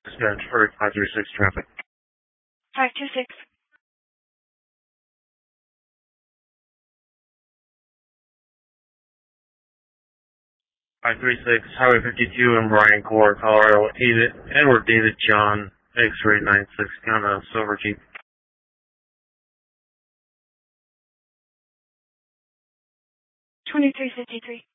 Dispatch for 536 traffic. 526. Highway 52 in Bryan Court, Colorado. Edward David John, X-ray 96, count a silver Jeep. 2353.